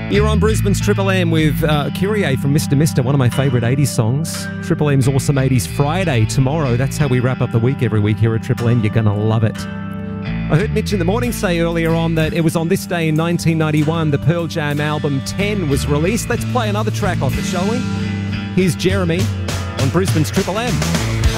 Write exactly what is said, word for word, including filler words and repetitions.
You're on Brisbane's Triple M with uh, Kyrie from Mister Mister, one of my favourite eighties songs. Triple M's Awesome eighties Friday tomorrow. That's how we wrap up the week every week here at Triple M. You're going to love it. I heard Mitch in the morning say earlier on that it was on this day in nineteen ninety-one the Pearl Jam album ten was released. Let's play another track off it, shall we? Here's Jeremy on Brisbane's Triple M.